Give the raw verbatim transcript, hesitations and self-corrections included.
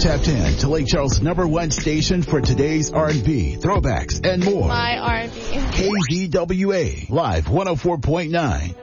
tapped in to Lake Charles' number one station for today's R and B, throwbacks, and more. My R and B. K Z W A, Live one oh four point nine.